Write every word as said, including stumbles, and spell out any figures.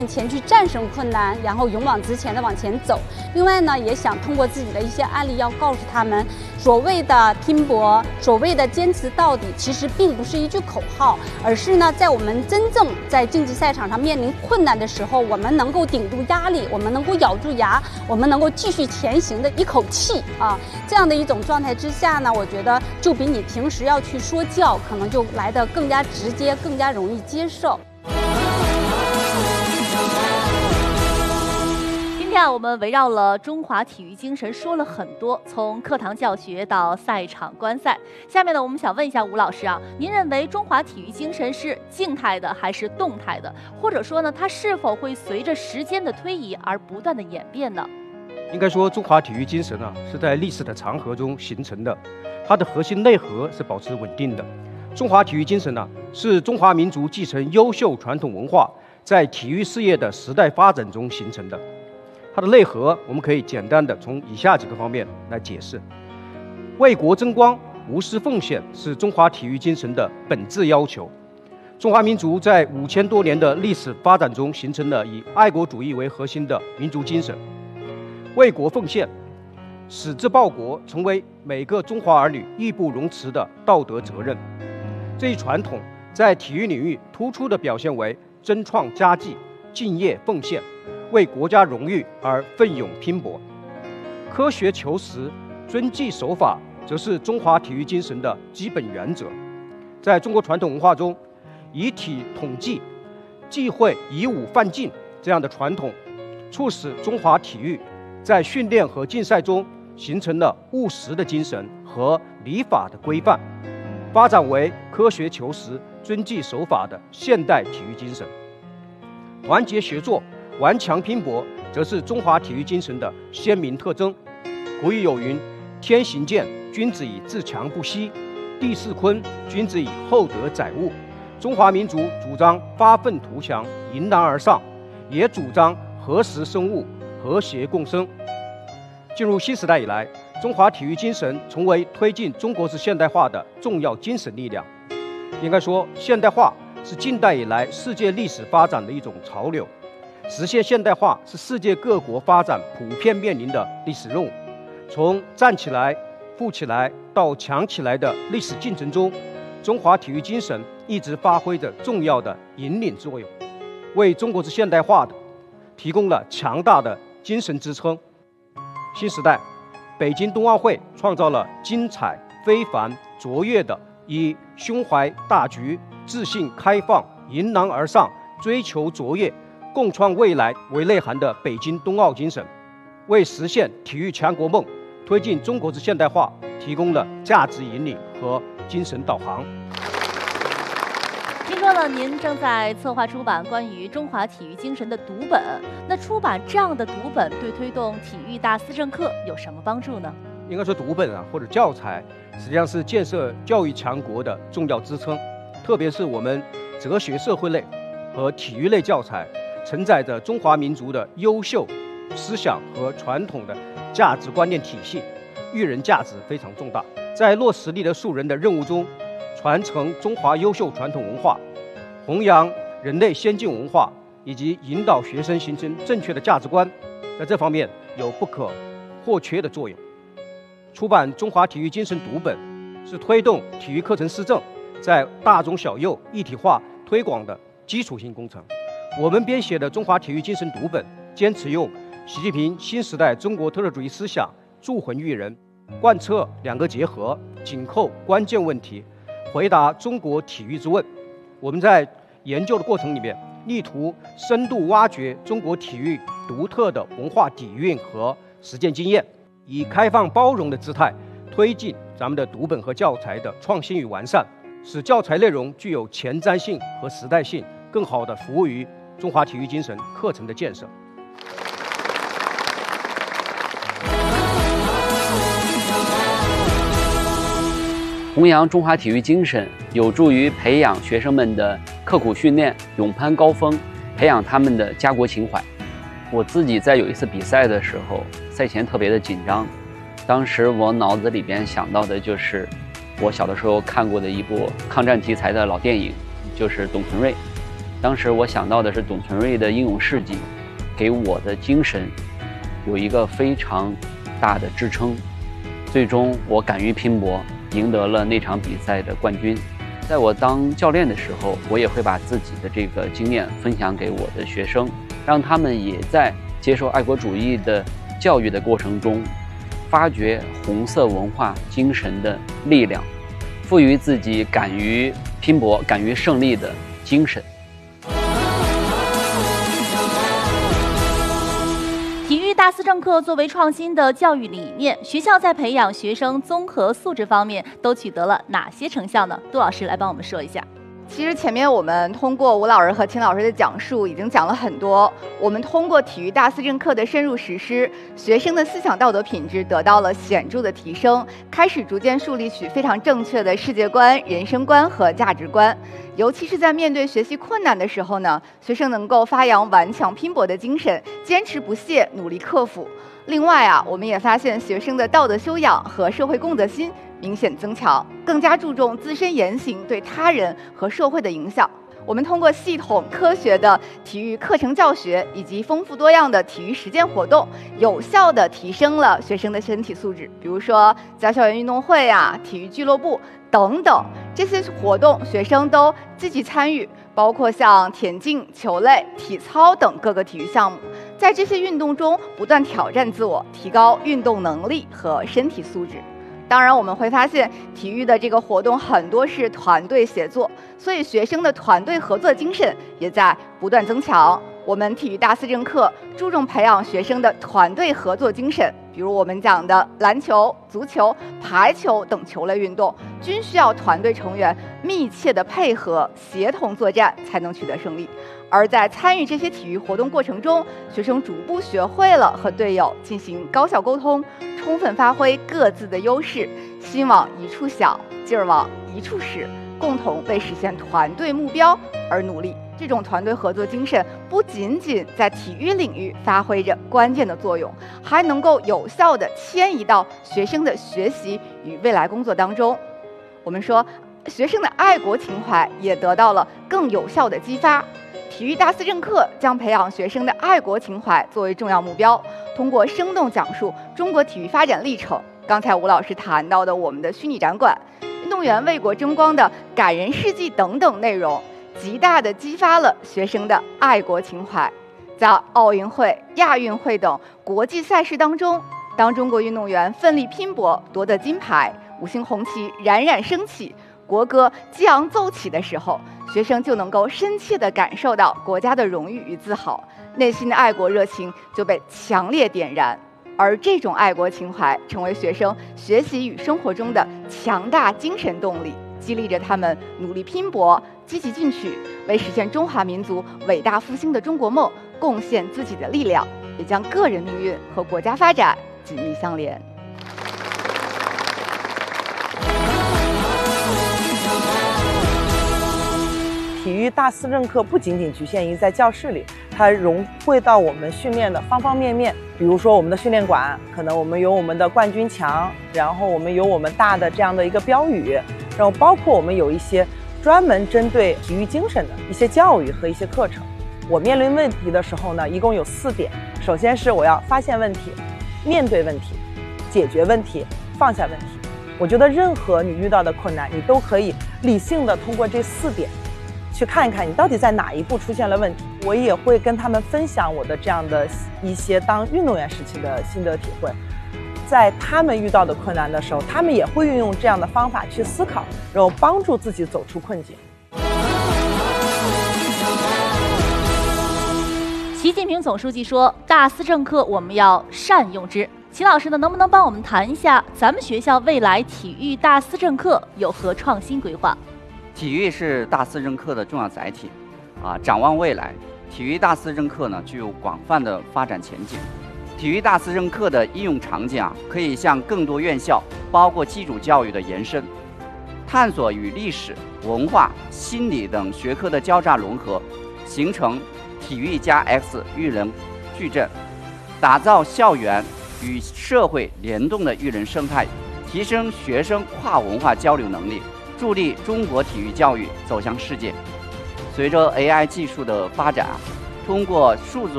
前去战胜困难，然后勇往直前的往前走。另外呢，也想通过自己的一些案例，要告诉他们，所谓的拼搏，所谓的坚持到底，其实并不是一句口号，而是呢，在我们真正在竞技赛场上面临困难的时候，我们能够顶住压力，我们能够咬住牙，我们能够继续前行的一口气啊，这样的一种状态之下呢，我觉得就比你平时要去说教，可能就来得更加直接，更加容易接受。 今天啊，我们围绕了中华体育精神说了很多，从课堂教学到赛场观赛。下面呢，我们想问一下吴老师啊，您认为中华体育精神是静态的还是动态的？或者说呢，它是否会随着时间的推移而不断的演变呢？ 应该说，中华体育精神啊，是在历史的长河中形成的，它的核心内核是保持稳定的。中华体育精神呢、啊，是中华民族继承优秀传统文化，在体育事业的时代发展中形成的。它的内核，我们可以简单的从以下几个方面来解释：为国争光、无私奉献是中华体育精神的本质要求。中华民族在五千多年的历史发展中，形成了以爱国主义为核心的民族精神。为国奉献、矢志报国，成为每个中华儿女义不容辞的道德责任。这一传统在体育领域突出的表现为争创佳绩、敬业奉献，为国家荣誉而奋勇拼搏。科学求实、遵纪守法，则是中华体育精神的基本原则。在中国传统文化中，以体统技、忌讳以武犯禁这样的传统，促使中华体育在训练和竞赛中形成了务实的精神和礼法的规范，发展为科学求实、遵纪守法的现代体育精神。团结协作、顽强拼搏，则是中华体育精神的鲜明特征。古语有云：“天行健，君子以自强不息；地势坤，君子以厚德载物。”中华民族主张发愤图强、迎难而上，也主张和谐生物、和谐共生。进入新时代以来，中华体育精神成为推进中国式现代化的重要精神力量。应该说，现代化是近代以来世界历史发展的一种潮流。实现现代化是世界各国发展普遍面临的历史任务。从站起来、富起来到强起来的历史进程中，中华体育精神一直发挥着重要的引领作用，为中国式现代化的提供了强大的精神支撑。新时代，北京冬奥会创造了精彩、非凡、卓越的以胸怀大局、自信开放、迎难而上、追求卓越、共创未来为内涵的北京冬奥精神，为实现体育强国梦、推进中国式现代化提供了价值引领和精神导航。 听说了您正在策划出版关于中华体育精神的读本，那出版这样的读本对推动体育大思政课有什么帮助呢？ 应该说，读本啊或者教材，实际上是建设教育强国的重要支撑。特别是我们哲学社会类和体育类教材，承载着中华民族的优秀思想和传统的价值观念体系，育人价值非常重大。在落实立德树人的任务中，传承中华优秀传统文化，弘扬人类先进文化，以及引导学生形成正确的价值观，在这方面有不可或缺的作用。出版中华体育精神读本，是推动体育课程施政在大中小幼一体化推广的基础性工程。我们编写的中华体育精神读本，坚持用习近平新时代中国特色主义思想铸魂育人，贯彻两个结合，紧扣关键问题，回答中国体育之问。我们在研究的过程里面，力图深度挖掘中国体育独特的文化底蕴和实践经验，以开放包容的姿态推进咱们的读本和教材的创新与完善，使教材内容具有前瞻性和时代性，更好地服务于中华体育精神课程的建设。 弘扬中华体育精神，有助于培养学生们的刻苦训练、勇攀高峰，培养他们的家国情怀。我自己在有一次比赛的时候，赛前特别的紧张，当时我脑子里边想到的就是我小的时候看过的一部抗战题材的老电影，就是董存瑞。 当时我想到的是董存瑞的英勇事迹，给我的精神有一个非常大的支撑。最终我敢于拼搏，赢得了那场比赛的冠军。在我当教练的时候，我也会把自己的这个经验分享给我的学生，让他们也在接受爱国主义的教育的过程中，发掘红色文化精神的力量，赋予自己敢于拼搏、敢于胜利的精神。 体育大思政课作为创新的教育理念，学校在培养学生综合素质方面都取得了哪些成效呢？杜老师来帮我们说一下。 其实前面我们通过吴老师和秦老师的讲述，已经讲了很多。我们通过体育大思政课的深入实施，学生的思想道德品质得到了显著的提升，开始逐渐树立起非常正确的世界观、人生观和价值观。尤其是在面对学习困难的时候呢，学生能够发扬顽强拼搏的精神，坚持不懈，努力克服。另外啊，我们也发现学生的道德修养和社会公德心明显增强，更加注重自身言行对他人和社会的影响。我们通过系统科学的体育课程教学以及丰富多样的体育实践活动，有效地提升了学生的身体素质。比如说在校园运动会啊、体育俱乐部等等这些活动，学生都积极参与，包括像田径、球类、体操等各个体育项目，在这些运动中不断挑战自我，提高运动能力和身体素质。当然我们会发现体育的这个活动很多是团队协作，所以学生的团队合作精神也在不断增强。我们体育大思政课注重培养学生的团队合作精神，比如我们讲的篮球、足球、排球等球类运动，均需要团队成员密切的配合、协同作战才能取得胜利。而在参与这些体育活动过程中，学生逐步学会了和队友进行高效沟通，充分发挥各自的优势，心往一处想，劲儿往一处使，共同为实现团队目标而努力。这种团队合作精神不仅仅在体育领域发挥着关键的作用，还能够有效地迁移到学生的学习与未来工作当中。我们说，学生的爱国情怀也得到了更有效的激发。体育大思政课将培养学生的爱国情怀作为重要目标，通过生动讲述中国体育发展历程，刚才吴老师谈到的我们的虚拟展馆、运动员为国争光的感人事迹等等内容，极大地激发了学生的爱国情怀。在奥运会、亚运会等国际赛事当中，当中国运动员奋力拼搏夺得金牌，五星红旗冉冉升起，国歌激昂奏起的时候，学生就能够深切地感受到国家的荣誉与自豪，内心的爱国热情就被强烈点燃。而这种爱国情怀成为学生学习与生活中的强大精神动力，激励着他们努力拼搏、积极进取，为实现中华民族伟大复兴的中国梦贡献自己的力量，也将个人命运和国家发展紧密相连。 体育大思政课不仅仅局限于在教室里，它融汇到我们训练的方方面面。比如说我们的训练馆，可能我们有我们的冠军墙，然后我们有我们大的这样的一个标语，然后包括我们有一些专门针对体育精神的一些教育和一些课程。我面临问题的时候呢，一共有四点。首先是我要发现问题、面对问题、解决问题、放下问题。我觉得任何你遇到的困难，你都可以理性的通过这四点去看一看你到底在哪一步出现了问题。我也会跟他们分享我的这样的一些当运动员时期的心得体会，在他们遇到的困难的时候，他们也会运用这样的方法去思考，然后帮助自己走出困境。 习近平总书记说，大思政课我们要善用之。秦老师呢，能不能帮我们谈一下咱们学校未来体育大思政课有何创新规划？ 体育是大思政课的重要载体，啊，展望未来，体育大思政课呢具有广泛的发展前景。体育大思政课的应用场景啊，可以向更多院校，包括基础教育的延伸，探索与历史、文化、心理等学科的交叉融合，形成体育加 X 育人矩阵，打造校园与社会联动的育人生态，提升学生跨文化交流能力，助力中国体育教育走向世界。 随着 A I 技术的发展啊，通过数字